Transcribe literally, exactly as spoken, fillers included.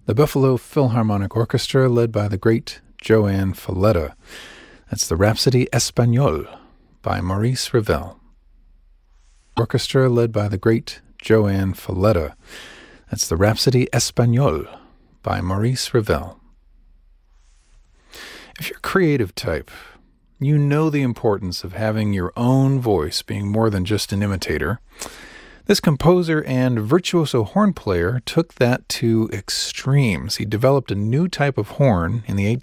The Buffalo Philharmonic Orchestra, led by the great Joan Falletta. That's the Rhapsody Espagnole by Maurice Ravel. Orchestra, led by the great Joan Falletta. That's the Rhapsody Espagnole by Maurice Ravel. If you're a creative type, you know the importance of having your own voice being more than just an imitator. This composer and virtuoso horn player took that to extremes. He developed a new type of horn in the